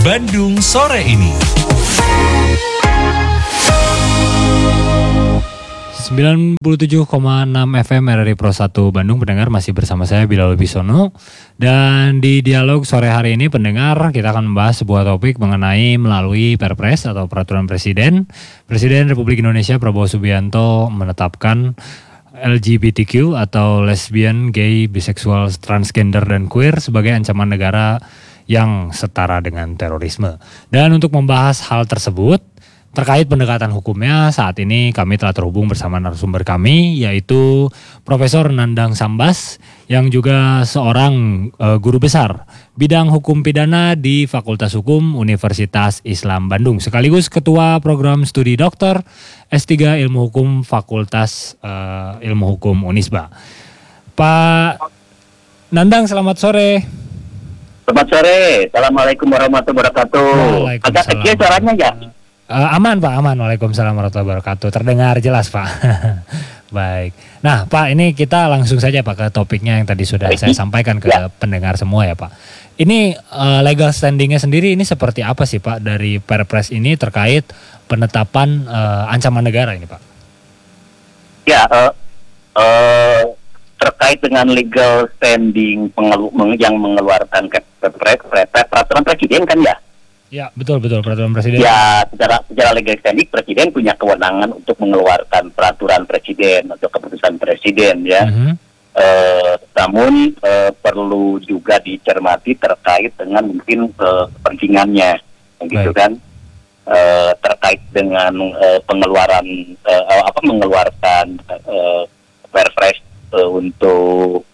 Bandung sore ini. 97,6 FM RRI Pro 1 Bandung. Pendengar masih bersama saya Bilal Bisono. Dan di dialog sore hari ini pendengar kita akan membahas sebuah topik mengenai melalui Perpres atau Peraturan Presiden Republik Indonesia Prabowo Subianto menetapkan LGBTQ atau lesbian, gay, biseksual, transgender, dan queer sebagai ancaman negara yang setara dengan terorisme. Dan untuk membahas hal tersebut terkait pendekatan hukumnya, saat ini kami telah terhubung bersama narasumber kami, yaitu Profesor Nandang Sambas, yang juga seorang guru besar bidang hukum pidana di Fakultas Hukum Universitas Islam Bandung, sekaligus Ketua Program Studi Doktor S3 Ilmu Hukum Fakultas Ilmu Hukum Unisba. Pak Nandang, selamat sore. Selamat sore, Assalamualaikum warahmatullahi wabarakatuh. Agak kecil suaranya ya? Aman Pak, aman. Waalaikumsalam warahmatullahi wabarakatuh. Terdengar jelas Pak. Baik. Nah Pak, ini kita langsung saja Pak ke topiknya yang tadi sudah saya sampaikan ke pendengar semua ya Pak. Ini legal standingnya sendiri ini seperti apa sih Pak dari Perpres ini terkait penetapan ancaman negara ini Pak? Ya, terkait dengan legal standing yang mengeluarkan peraturan presiden kan ya? Ya, betul peraturan presiden. Ya, secara legal standing presiden punya kewenangan untuk mengeluarkan peraturan presiden atau keputusan presiden ya. Namun perlu juga dicermati terkait dengan mungkin kepentingannya, gitu kan? Terkait dengan mengeluarkan Perpres untuk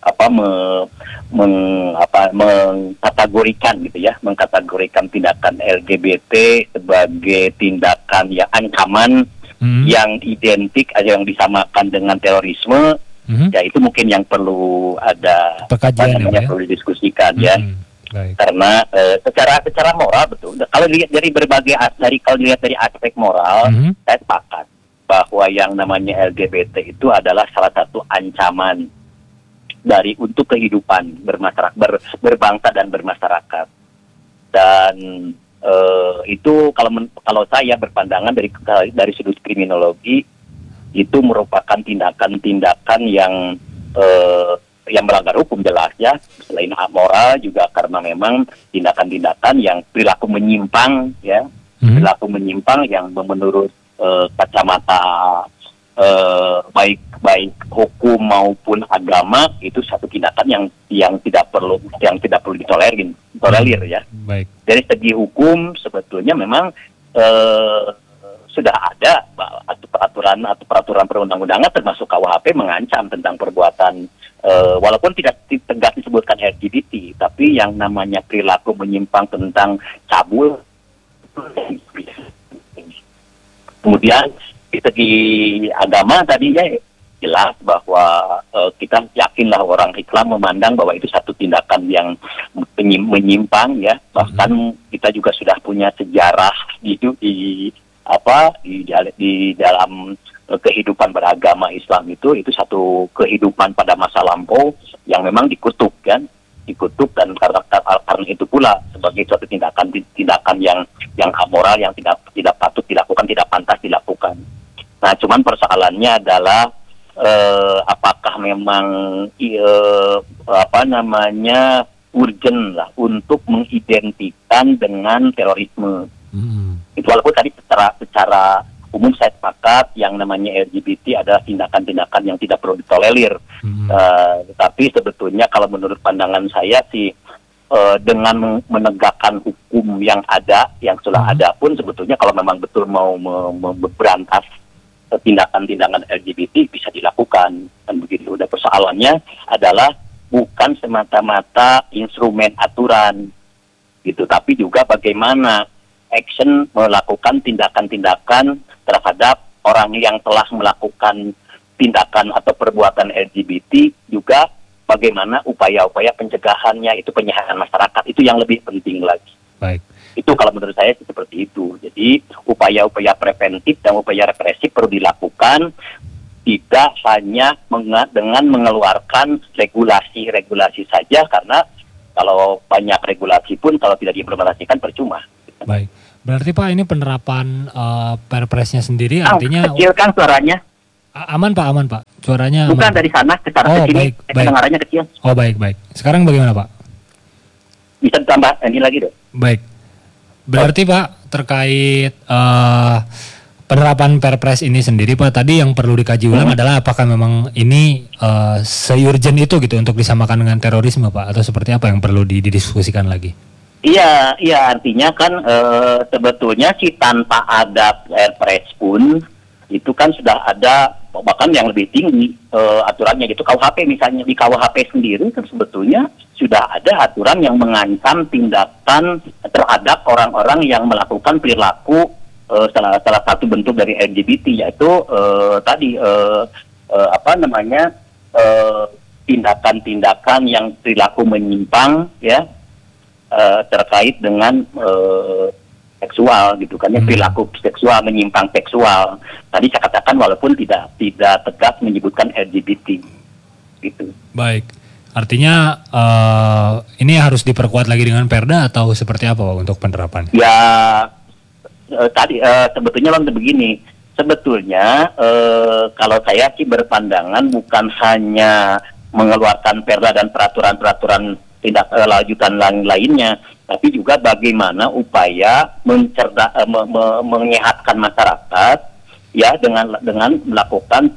mengkategorikan tindakan LGBT sebagai tindakan yang ancaman yang identik yang disamakan dengan terorisme. Ya itu mungkin yang perlu ada perlu didiskusikan ya. Baik. Karena secara moral betul. Kalau dilihat dari aspek moral, saya sepakat bahwa yang namanya LGBT itu adalah salah satu ancaman untuk kehidupan berbangsa dan bermasyarakat. Dan itu kalau saya berpandangan dari sudut kriminologi itu merupakan tindakan-tindakan yang melanggar hukum jelas ya, selain amoral juga karena memang tindakan-tindakan yang perilaku menyimpang ya, perilaku menyimpang yang menurut kacamata baik hukum maupun agama itu satu tindakan yang tidak perlu ditolerir ya. Baik. Dari segi hukum sebetulnya memang sudah ada peraturan perundang-undangan termasuk KUHP mengancam tentang perbuatan walaupun tidak tegas disebutkan LGBT, tapi yang namanya perilaku menyimpang tentang cabul. Kemudian di segi agama tadi ya jelas bahwa kita yakinlah orang Islam memandang bahwa itu satu tindakan yang menyimpang ya. Bahkan kita juga sudah punya sejarah di dalam kehidupan beragama Islam itu satu kehidupan pada masa lampau yang memang dikutuk dan karena itu pula sebagai suatu tindakan yang amoral, yang tidak patut dilakukan, tidak pantas dilakukan. Nah, cuman persoalannya adalah apakah memang urgent lah untuk mengidentikan dengan terorisme. Itu walaupun tadi secara umum saya sepakat yang namanya LGBT adalah tindakan-tindakan yang tidak perlu ditolerir. Tapi sebetulnya kalau menurut pandangan saya sih dengan menegakkan hukum yang sudah ada pun sebetulnya kalau memang betul mau berantas tindakan-tindakan LGBT bisa dilakukan kan begitu. Dan persoalannya adalah bukan semata-mata instrumen aturan gitu, tapi juga bagaimana action melakukan tindakan-tindakan terhadap orang yang telah melakukan tindakan atau perbuatan LGBT, juga bagaimana upaya-upaya pencegahannya, itu penyehasan masyarakat, itu yang lebih penting lagi. Baik. Itu kalau menurut saya seperti itu. Jadi upaya-upaya preventif dan upaya represif perlu dilakukan, tidak hanya dengan mengeluarkan regulasi saja, karena kalau banyak regulasi pun kalau tidak diimplementasikan percuma. Baik. Berarti Pak ini penerapan Perpresnya sendiri artinya kecil kan suaranya? Aman Pak. Suaranya bukan aman. dari sana ke sana ke sini. Kedengarannya kecil. Oh baik. Sekarang bagaimana Pak? Bisa ditambah ini lagi dong. Baik. Berarti Pak terkait penerapan Perpres ini sendiri Pak, tadi yang perlu dikaji ulang adalah apakah memang ini se-urgent itu gitu untuk disamakan dengan terorisme Pak, atau seperti apa yang perlu didiskusikan lagi? Iya artinya kan sebetulnya sih tanpa ada Perpres pun itu kan sudah ada bahkan yang lebih tinggi aturannya gitu. KUHP misalnya, di KUHP sendiri kan sebetulnya sudah ada aturan yang mengancam tindakan terhadap orang-orang yang melakukan perilaku salah satu bentuk dari LGBT, yaitu tindakan-tindakan yang perilaku menyimpang ya terkait dengan seksual gitu kan ya, perilaku seksual menyimpang seksual. Tadi saya katakan walaupun tidak tegas menyebutkan LGBT gitu. Baik. Artinya ini harus diperkuat lagi dengan Perda atau seperti apa Pak untuk penerapan? Ya sebetulnya Bang begini. Sebetulnya kalau saya sih berpandangan bukan hanya mengeluarkan Perda dan peraturan-peraturan tindak lanjutan lainnya, tapi juga bagaimana upaya menyehatkan masyarakat ya dengan melakukan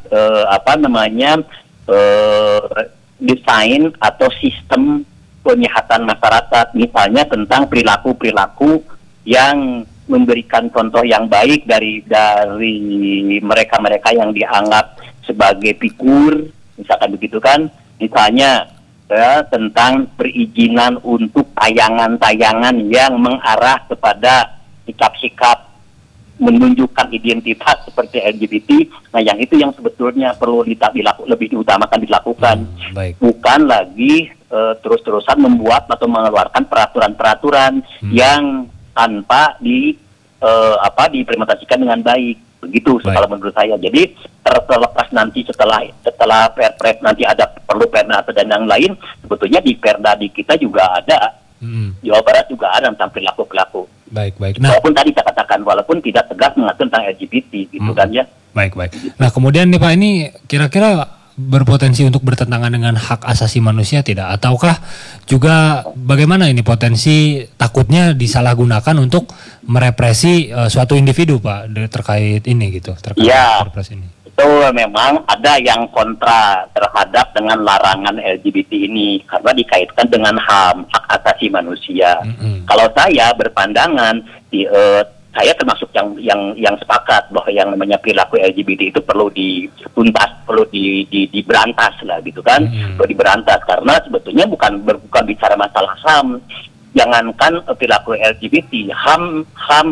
desain atau sistem penyehatan masyarakat, misalnya tentang perilaku yang memberikan contoh yang baik dari mereka-mereka yang dianggap sebagai figur, misalkan begitu kan, misalnya ya, tentang perizinan untuk tayangan-tayangan yang mengarah kepada sikap-sikap menunjukkan identitas seperti LGBT. Nah, yang itu yang sebetulnya perlu lebih diutamakan dilakukan. Bukan lagi terus-terusan membuat atau mengeluarkan peraturan-peraturan yang tanpa diimplementasikan dengan baik. Begitu kalau menurut saya. Jadi terlepas nanti setelah Perpres nanti ada perlu Perda atau dan yang lain, sebetulnya di Perda di kita juga ada. Jawa Barat juga ada tentang perilaku. Baik. Nah, walaupun tadi saya katakan walaupun tidak tegas mengatur tentang LGBT gitu kan ya. Baik. Nah, kemudian nih Pak, ini kira-kira berpotensi untuk bertentangan dengan hak asasi manusia tidak? Ataukah juga bagaimana ini potensi takutnya disalahgunakan untuk merepresi suatu individu Pak terkait ini gitu, terkait Perpres ini? Itu memang ada yang kontra terhadap dengan larangan LGBT ini karena dikaitkan dengan HAM, hak asasi manusia. Kalau saya berpandangan saya termasuk yang sepakat bahwa yang namanya perilaku LGBT itu perlu dituntas, perlu diberantas lah gitu kan, perlu diberantas karena sebetulnya bukan bicara masalah HAM, jangankan perilaku LGBT, HAM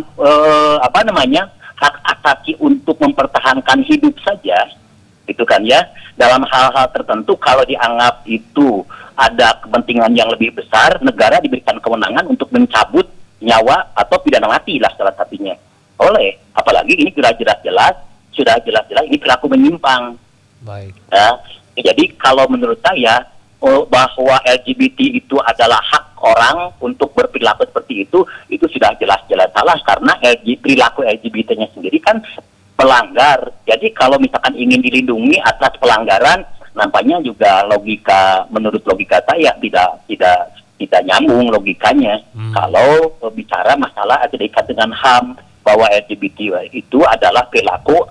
hak asasi untuk mempertahankan hidup saja, itu kan ya, dalam hal-hal tertentu kalau dianggap itu ada kepentingan yang lebih besar, negara diberikan kewenangan untuk mencabut nyawa atau pidana mati lah salah satunya. Apalagi ini sudah jelas-jelas ini perilaku menyimpang. Baik. Ya, jadi kalau menurut saya bahwa LGBT itu adalah hak orang untuk berperilaku seperti itu sudah jelas-jelas salah karena perilaku LGBT-nya sendiri kan pelanggar. Jadi kalau misalkan ingin dilindungi atas pelanggaran, nampaknya juga menurut logika saya tidak nyambung logikanya. Kalau bicara masalah ada dekat dengan HAM bahwa LGBT itu adalah perilaku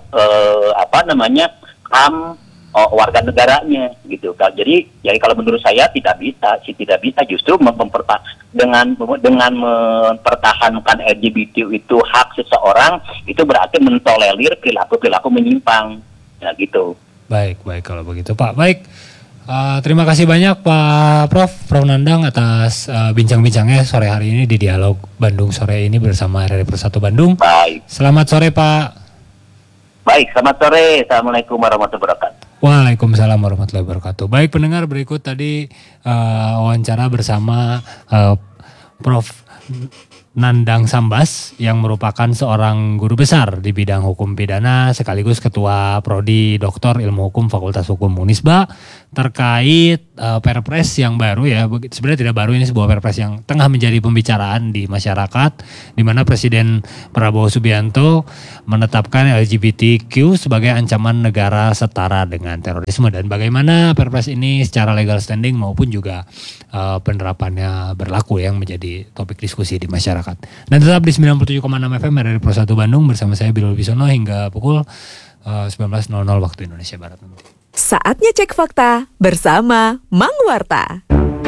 HAM warga negaranya gitu kan. Jadi kalau menurut saya tidak bisa justru dengan mempertahankan LGBT itu hak seseorang itu berarti mentolerir perilaku menyimpang. Nah gitu. Baik kalau begitu Pak. Baik. Terima kasih banyak Pak Prof Nandang atas bincang-bincangnya sore hari ini di Dialog Bandung sore ini bersama RRI Persatu Bandung. Baik. Selamat sore Pak. Baik, selamat sore. Assalamualaikum warahmatullahi wabarakatuh. Waalaikumsalam warahmatullahi wabarakatuh. Baik pendengar, berikut tadi wawancara bersama Prof Nandang Sambas yang merupakan seorang guru besar di bidang hukum pidana sekaligus Ketua Prodi Doktor Ilmu Hukum Fakultas Hukum Unisba terkait perpres yang baru ya, sebenarnya tidak baru, ini sebuah perpres yang tengah menjadi pembicaraan di masyarakat, di mana Presiden Prabowo Subianto menetapkan LGBTQ sebagai ancaman negara setara dengan terorisme, dan bagaimana perpres ini secara legal standing maupun juga penerapannya berlaku yang menjadi topik diskusi di masyarakat. Dan tetap di 97,6 FM dari Pro 1 Bandung bersama saya Bilal Bisono hingga pukul 19.00 waktu Indonesia Barat nanti. Saatnya cek fakta bersama Mang Warta.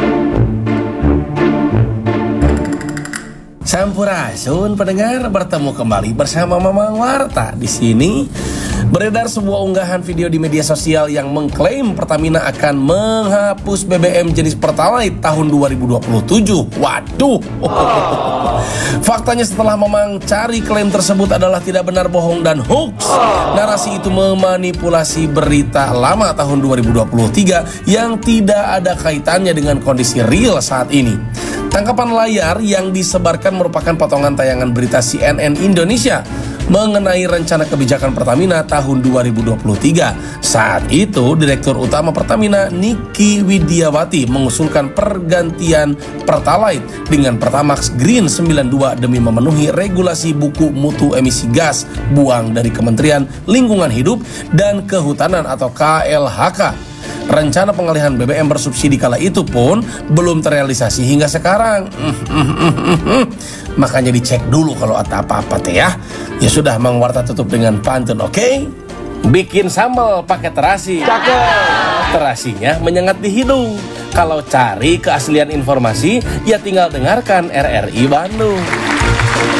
Sampurasun pendengar, bertemu kembali bersama Mamang Warta. Di sini beredar sebuah unggahan video di media sosial yang mengklaim Pertamina akan menghapus BBM jenis Pertalite tahun 2027. Waduh. Faktanya setelah Mamang cari, klaim tersebut adalah tidak benar, bohong dan hoax. Narasi itu memanipulasi berita lama tahun 2023 yang tidak ada kaitannya dengan kondisi real saat ini. Tangkapan layar yang disebarkan merupakan potongan tayangan berita CNN Indonesia mengenai rencana kebijakan Pertamina tahun 2023. Saat itu, Direktur Utama Pertamina Niki Widiawati mengusulkan pergantian Pertalite dengan Pertamax Green 92 demi memenuhi regulasi buku mutu emisi gas buang dari Kementerian Lingkungan Hidup dan Kehutanan atau KLHK. Rencana pengalihan BBM bersubsidi kala itu pun belum terrealisasi hingga sekarang. Makanya dicek dulu kalau ada apa-apa teh ya. Ya sudah, Mang Warta tutup dengan pantun, oke? Bikin sambal pakai terasi. Cakep. Terasinya menyengat di hidung. Kalau cari keaslian informasi, ya tinggal dengarkan RRI Bandung.